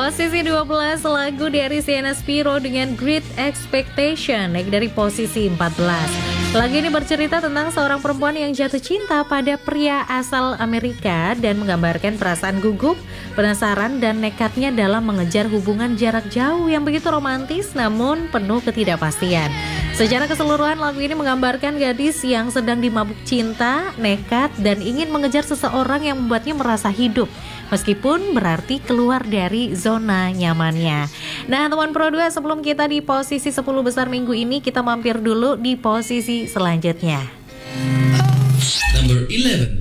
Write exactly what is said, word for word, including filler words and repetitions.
Posisi dua belas lagu dari Sienna Spiro dengan Great Expectation, naik dari posisi empat belas. Lagu ini bercerita tentang seorang perempuan yang jatuh cinta pada pria asal Amerika dan menggambarkan perasaan gugup, penasaran, dan nekatnya dalam mengejar hubungan jarak jauh yang begitu romantis namun penuh ketidakpastian. Secara keseluruhan lagu ini menggambarkan gadis yang sedang dimabuk cinta, nekat, dan ingin mengejar seseorang yang membuatnya merasa hidup, meskipun berarti keluar dari zona nyamannya. Nah teman Pro dua, sebelum kita di posisi sepuluh besar minggu ini, kita mampir dulu di posisi selanjutnya. Number eleven.